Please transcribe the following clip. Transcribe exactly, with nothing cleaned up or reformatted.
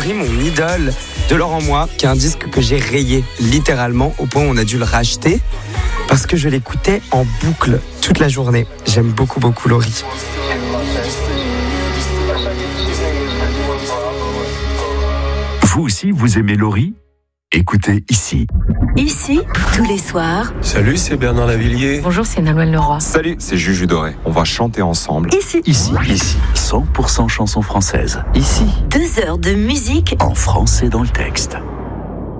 Laurie, mon idole, de Laurent Moi, qui est un disque que j'ai rayé littéralement au point où on a dû le racheter parce que je l'écoutais en boucle toute la journée. J'aime beaucoup, beaucoup Laurie. Vous aussi, vous aimez Laurie ? Écoutez ici. Ici, tous les soirs. Salut, c'est Bernard Lavillier. Bonjour, c'est Nolwenn Leroy. Salut, c'est Juju Doré. On va chanter ensemble. Ici. Ici. Ici. cent pour cent chansons françaises. Ici. Deux heures de musique En français dans le texte.